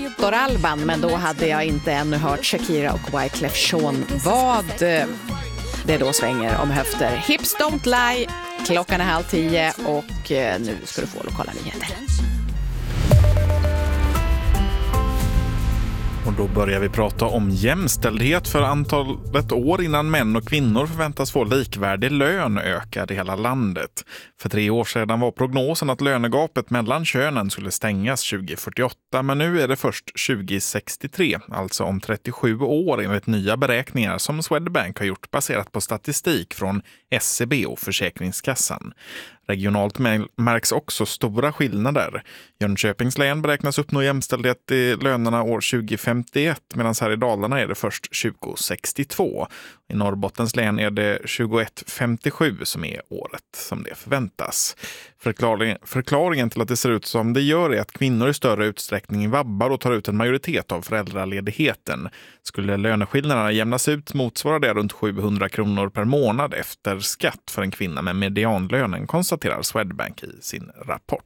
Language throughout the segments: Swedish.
Pastoralban, men då hade jag inte ännu hört Shakira och Wyclef Jean. Vad det då svänger om höfter. Hips don't lie, klockan är 9:30 och nu ska du få lokala nyheter. Och då börjar vi prata om jämställdhet, för antalet år innan män och kvinnor förväntas få likvärdig lön ökar i hela landet. För 3 år sedan var prognosen att lönegapet mellan könen skulle stängas 2048, men nu är det först 2063, alltså om 37 år enligt nya beräkningar som Swedbank har gjort baserat på statistik från SCB och Försäkringskassan. Regionalt märks också stora skillnader. Jönköpings län beräknas uppnå jämställdhet i lönerna år 2051, medan här i Dalarna är det först 2062. I Norrbottens län är det 2157 som är året som det förväntas. Förklaringen till att det ser ut som det gör är att kvinnor i större utsträckning vabbar och tar ut en majoritet av föräldraledigheten. Skulle löneskillnaderna jämnas ut motsvarar det runt 700 kronor per månad efter skatt för en kvinna med medianlönen, konstaterar Swedbank i sin rapport.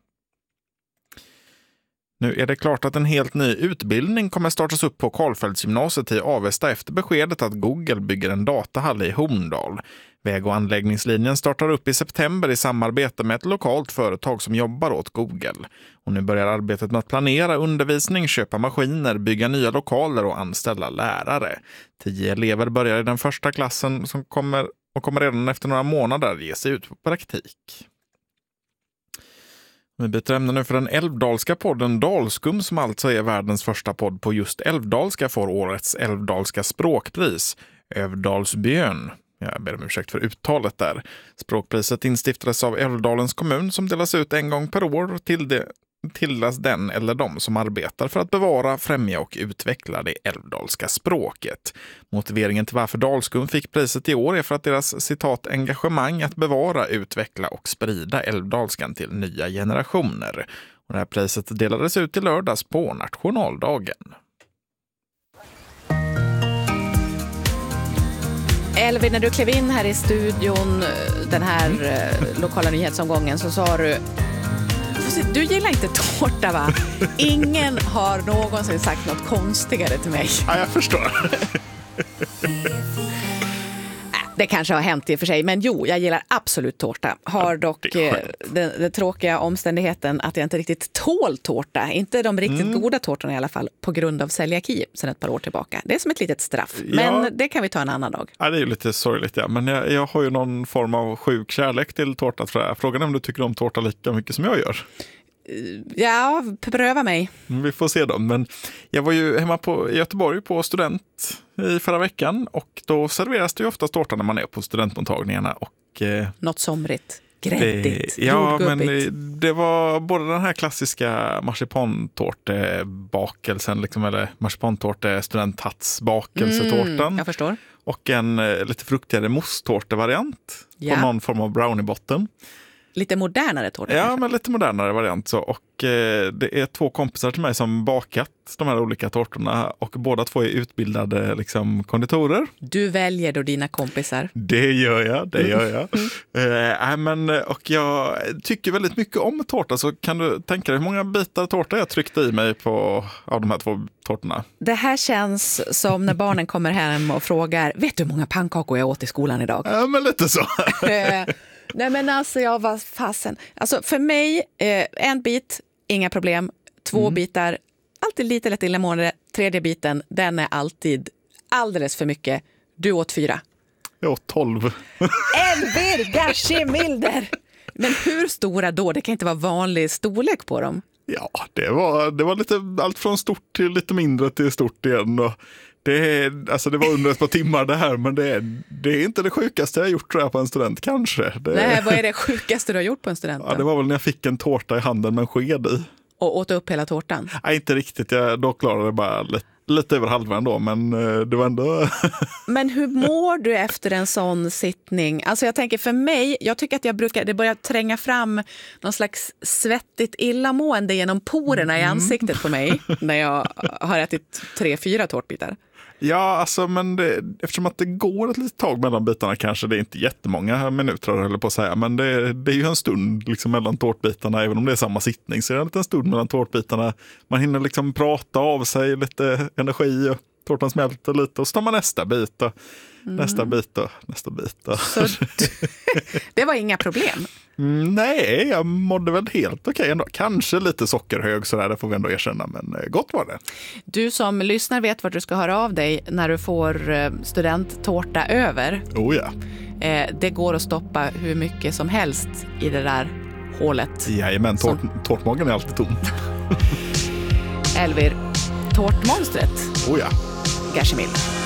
Nu är det klart att en helt ny utbildning kommer startas upp på Karlfeldtsgymnasiet i Avesta efter beskedet att Google bygger en datahall i Horndal. Väg- och anläggningslinjen startar upp i september i samarbete med ett lokalt företag som jobbar åt Google. Och nu börjar arbetet med att planera undervisning, köpa maskiner, bygga nya lokaler och anställa lärare. 10 elever börjar i den första klassen som kommer redan efter några månader ge sig ut på praktik. Vi byter ämne nu, för den älvdalska podden Dalskum, som alltså är världens första podd på just älvdalska, får årets älvdalska språkpris, Övdalsbjörn. Jag ber om ursäkt för uttalet där. Språkpriset instiftades av Älvdalens kommun som delas ut en gång per år tilldelas den eller de som arbetar för att bevara, främja och utveckla det älvdalska språket. Motiveringen till varför Dalskum fick priset i år är för att deras citat engagemang att bevara, utveckla och sprida älvdalskan till nya generationer. Och det här priset delades ut i lördags på nationaldagen. Elvin, när du klev in här i studion den här lokala nyhetsomgången så sa du gillar inte tårta, va? Ingen har någonsin sagt något konstigare till mig. Ja, jag förstår. Det kanske har hänt i och för sig, men jo, jag gillar absolut tårta. Har dock den tråkiga omständigheten att jag inte riktigt tål tårta. Inte de riktigt goda tårtorna i alla fall, på grund av celiaki sedan ett par år tillbaka. Det är som ett litet straff, men det kan vi ta en annan dag. Ja, det är ju lite sorgligt, ja. Men jag har ju någon form av sjuk kärlek till tårta, tror jag. Frågan är om du tycker om tårta lika mycket som jag gör. Ja, pröva mig. Vi får se då. Men jag var ju hemma i Göteborg på student i förra veckan, och då serveras det ju ofta tårta när man är på studentmottagningarna. Något somrigt, gräddigt, ja, men jordgubbigt. det var både den här klassiska marsipantårtebakelsen, liksom, eller marsipantårte studenthattsbakelsetårtan. Jag förstår. Och en lite fruktigare mosstårtevariant på någon form av browniebotten. Lite modernare tårta. Ja, men lite modernare variant. Så. Och det är 2 kompisar till mig som bakat de här olika tårtorna, och båda 2 är utbildade konditorer. Du väljer då dina kompisar. Det gör jag. Och jag tycker väldigt mycket om tårta, så kan du tänka dig hur många bitar tårta jag tryckte i mig av de här 2 tårtorna? Det här känns som när barnen kommer hem och frågar, vet du hur många pannkakor jag åt i skolan idag? Ja, men lite så. Nej, men alltså jag var fasen. Alltså för mig, en bit, inga problem. 2 bitar, alltid lite lätt illamående. 3:e biten, den är alltid alldeles för mycket. Du åt 4. Jag åt 12. Elvir Gashimilder! Men hur stora då? Det kan inte vara vanlig storlek på dem. Ja, det var lite allt från stort till lite mindre till stort igen. Och det var under ett par timmar det här, men det är inte det sjukaste jag gjort, tror jag, på en student kanske. Nej, vad är det sjukaste du har gjort på en student? Ja, det var väl när jag fick en tårta i handen med en sked i. Och åt upp hela tårtan? Nej, inte riktigt. Då klarade jag bara lite över halva ändå, men det var ändå... Men hur mår du efter en sån sittning? Alltså jag tänker, för mig, jag tycker att det börjar tränga fram någon slags svettigt illamående genom porerna i ansiktet på mig när jag har ätit 3-4 tårtbitar. Ja, alltså, men eftersom att det går ett litet tag mellan bitarna kanske det är inte jättemånga minuter eller på att säga, men det är ju en stund liksom mellan tårtbitarna, även om det är samma sittning så är det en liten stund mellan tårtbitarna. Man hinner liksom prata av sig lite energi och tårtan smälter lite och så tar man nästa bit och nästa bit och nästa bit. Så det var inga problem? Nej, jag mådde väl helt okej ändå. Kanske lite sockerhög sådär, det får vi ändå erkänna, men gott var det. Du som lyssnar vet vart du ska höra av dig när du får studenttårta över. Oh ja. Det går att stoppa hur mycket som helst i det där hålet. Jajamän, tårtmagen är alltid tom. Elvir, tårtmonstret. Oh ja. Gashemil.